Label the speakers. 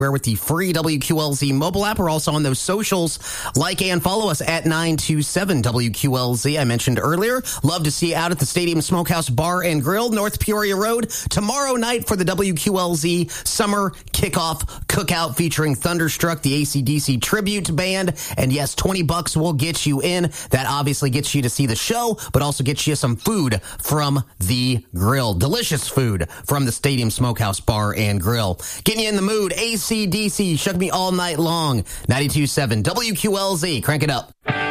Speaker 1: with the free WQLZ mobile app. We're also on those socials. Like and follow us at 927 WQLZ. I mentioned earlier. Love to see you out at the Stadium Smokehouse Bar and Grill, North Peoria Road, tomorrow night for the WQLZ Summer Kickoff Cookout featuring Thunderstruck, the AC/DC tribute band. And yes, $20 will get you in. That obviously gets you to see the show, but also gets you some food from the grill. Delicious food from the Stadium Smokehouse Bar and Grill. Getting you in the mood. AC/DC, Shook Me All Night Long. 92.7 WQLZ. Crank it up.